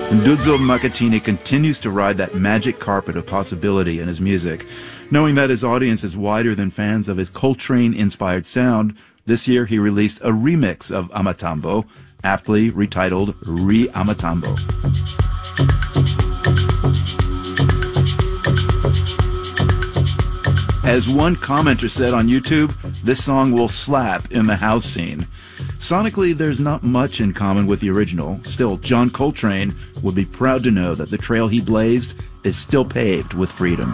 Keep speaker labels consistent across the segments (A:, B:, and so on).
A: Ndudzo Makatini continues to ride that magic carpet of possibility in his music. Knowing that his audience is wider than fans of his Coltrane-inspired sound, this year he released a remix of Amatambo, aptly retitled Re-Amatambo. As one commenter said on YouTube, this song will slap in the house scene. Sonically, there's not much in common with the original. Still, John Coltrane would be proud to know that the trail he blazed is still paved with freedom.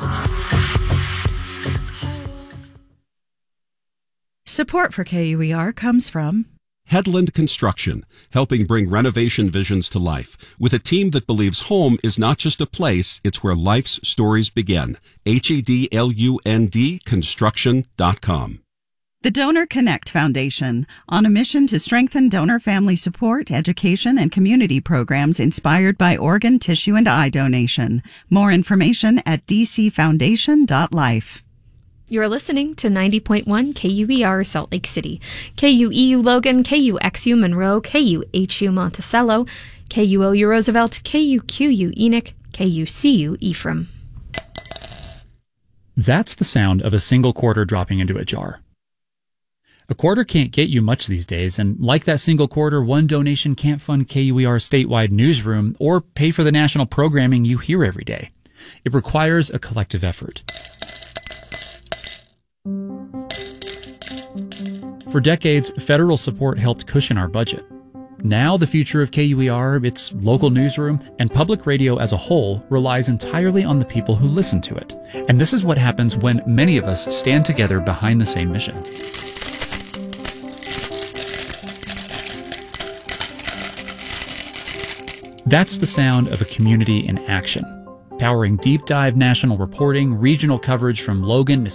B: Support for KUER comes from
C: Headland Construction, helping bring renovation visions to life, with a team that believes home is not just a place, it's where life's stories begin. HEDLUND construction.com.
B: the Donor Connect Foundation, on a mission to strengthen donor family support, education, and community programs inspired by organ, tissue, and eye donation. More information at dcfoundation.life.
D: You're listening to 90.1 KUER Salt Lake City, KUEU Logan, KUXU Monroe, KUHU Monticello, KUOU Roosevelt, KUQU Enoch, KUCU Ephraim.
E: That's the sound of a single quarter dropping into a jar. A quarter can't get you much these days, and like that single quarter, one donation can't fund KUER statewide newsroom or pay for the national programming you hear every day. It requires a collective effort. For decades, federal support helped cushion our budget. Now the future of KUER, its local newsroom, and public radio as a whole relies entirely on the people who listen to it. And this is what happens when many of us stand together behind the same mission. That's the sound of a community in action, powering deep dive national reporting, regional coverage from Logan to